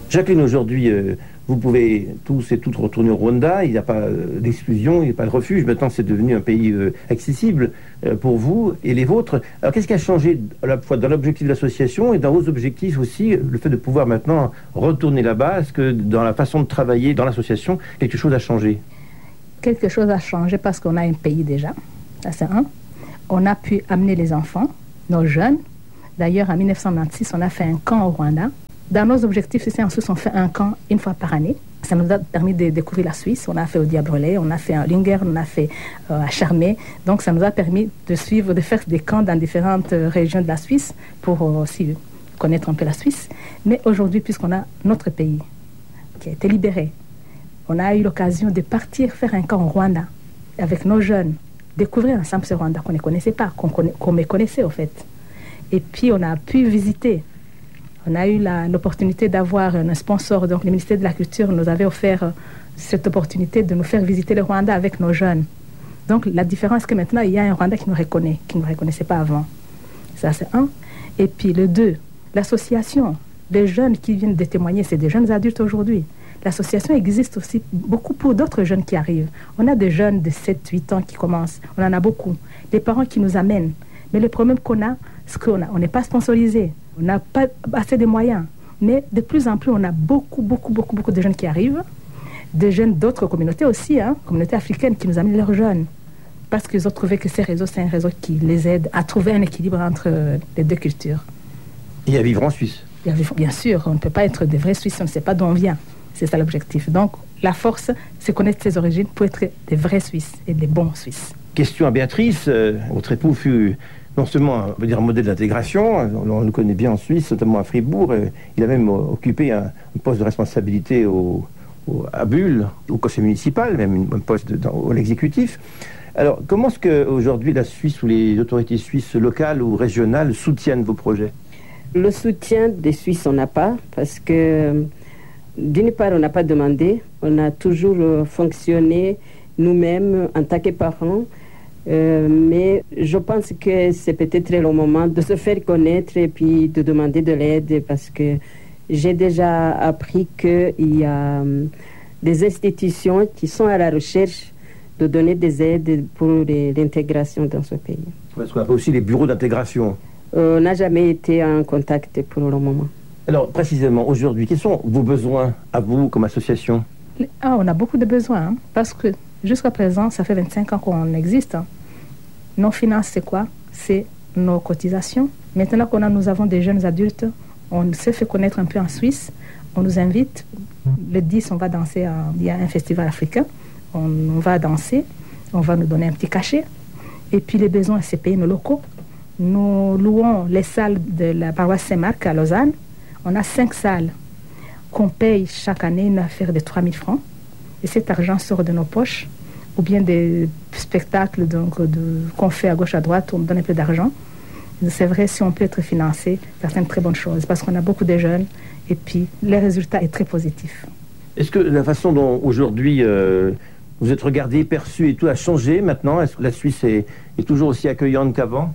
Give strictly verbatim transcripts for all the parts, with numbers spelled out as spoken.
Jacqueline, aujourd'hui, euh, vous pouvez tous et toutes retourner au Rwanda. Il n'y a pas euh, d'exclusion, il n'y a pas de refuge. Maintenant, c'est devenu un pays euh, accessible euh, pour vous et les vôtres. Alors, qu'est-ce qui a changé à la fois dans l'objectif de l'association et dans vos objectifs aussi, le fait de pouvoir maintenant retourner là-bas? Est-ce que dans la façon de travailler dans l'association, quelque chose a changé? Quelque chose a changé parce qu'on a un pays déjà. Ça, c'est un. On a pu amener les enfants, nos jeunes. D'ailleurs, en mille neuf cent quatre-vingt-six, on a fait un camp au Rwanda. Dans nos objectifs, ici en Suisse, on fait un camp une fois par année. Ça nous a permis de découvrir la Suisse. On a fait au Diabrelais, on a fait à Lingern, on a fait euh, à Charmey. Donc, ça nous a permis de suivre, de faire des camps dans différentes euh, régions de la Suisse pour euh, aussi connaître un peu la Suisse. Mais aujourd'hui, puisqu'on a notre pays qui a été libéré, on a eu l'occasion de partir faire un camp au Rwanda avec nos jeunes, découvrir ensemble ce Rwanda qu'on ne connaissait pas, qu'on connaît, qu'on méconnaissait au fait. Et puis, on a pu visiter. On a eu la, l'opportunité d'avoir un sponsor, donc le ministère de la Culture nous avait offert euh, cette opportunité de nous faire visiter le Rwanda avec nos jeunes. Donc la différence, c'est que maintenant, il y a un Rwanda qui nous reconnaît, qui ne nous reconnaissait pas avant. Ça, c'est un. Et puis le deux, l'association, les jeunes qui viennent de témoigner, c'est des jeunes adultes aujourd'hui. L'association existe aussi beaucoup pour d'autres jeunes qui arrivent. On a des jeunes de sept huit ans qui commencent, on en a beaucoup. Les parents qui nous amènent. Mais le problème qu'on a, c'est qu'on n'est pas sponsorisé. On n'a pas assez de moyens. Mais de plus en plus, on a beaucoup, beaucoup, beaucoup, beaucoup de jeunes qui arrivent. Des jeunes d'autres communautés aussi, hein, communautés africaines qui nous amènent leurs jeunes. Parce qu'ils ont trouvé que ces réseaux, c'est un réseau qui les aide à trouver un équilibre entre les deux cultures. Et à vivre en Suisse. Et à vivre, bien sûr, on ne peut pas être des vrais Suisses, on ne sait pas d'où on vient. C'est ça l'objectif. Donc, la force, c'est connaître ses origines pour être des vrais Suisses et des bons Suisses. Question à Béatrice. Euh, votre époux fut non seulement on va dire, un modèle d'intégration, on, on le connaît bien en Suisse, notamment à Fribourg. Euh, il a même occupé un, un poste de responsabilité au, au, à Bulle, au conseil municipal, même un poste de, dans, à l'exécutif. Alors, comment est-ce qu'aujourd'hui la Suisse ou les autorités suisses locales ou régionales soutiennent vos projets? Le soutien des Suisses, on n'a pas, parce que d'une part, on n'a pas demandé, on a toujours euh, fonctionné nous-mêmes en tant que parents, euh, mais je pense que c'est peut-être le moment de se faire connaître et puis de demander de l'aide, parce que j'ai déjà appris qu'il y a euh, des institutions qui sont à la recherche de donner des aides pour les, l'intégration dans ce pays. Parce qu'on a aussi les bureaux d'intégration. Euh, on n'a jamais été en contact pour le moment. Alors, précisément, aujourd'hui, quels sont vos besoins à vous comme association? Ah, on a beaucoup de besoins, hein, parce que jusqu'à présent, ça fait vingt-cinq ans qu'on existe. Hein. Nos finances, c'est quoi? C'est nos cotisations. Maintenant qu'on a, nous avons des jeunes adultes, on s'est fait connaître un peu en Suisse. On nous invite. Le dix, on va danser. À, il y a un festival africain. On, on va danser. On va nous donner un petit cachet. Et puis, les besoins, c'est payer nos locaux. Nous louons les salles de la paroisse Saint-Marc à Lausanne. On a cinq salles qu'on paye chaque année une affaire de trois mille francs. Et cet argent sort de nos poches, ou bien des spectacles donc, de, qu'on fait à gauche, à droite, on donne un peu d'argent. C'est vrai, si on peut être financé, c'est une très bonne chose, parce qu'on a beaucoup de jeunes, et puis le résultat est très positif. Est-ce que la façon dont aujourd'hui euh, vous êtes regardé, perçu et tout a changé maintenant? Est-ce que la Suisse est, est toujours aussi accueillante qu'avant?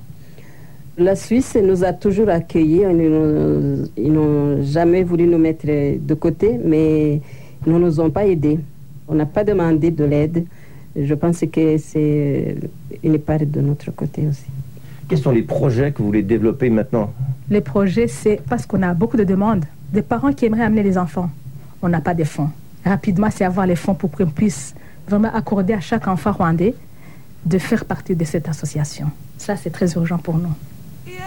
La Suisse nous a toujours accueillis. Ils, ils n'ont jamais voulu nous mettre de côté, mais ils ne nous ont pas aidés. On n'a pas demandé de l'aide. Je pense que c'est une part de notre côté aussi. Quels sont les projets que vous voulez développer maintenant? Les projets, c'est parce qu'on a beaucoup de demandes. Des parents qui aimeraient amener les enfants. On n'a pas de fonds. Rapidement, c'est avoir les fonds pour qu'on puisse vraiment accorder à chaque enfant rwandais de faire partie de cette association. Ça, c'est très urgent pour nous.